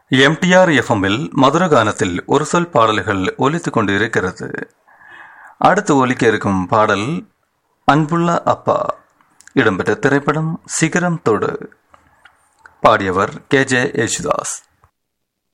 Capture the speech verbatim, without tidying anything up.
MTR எஃப்எம்மில் மதுரகானத்தில் ஒரு சொல் பாடல்கள் ஒலித்துக் கொண்டு இருக்கிறது. அடுத்து ஒலிக்க இருக்கும் பாடல் அன்புள்ள அப்பா. இடம்பெற்ற திரைப்படம் சிகரம் தொடு. பாடியவர் கே ஜே யேசுதாஸ்.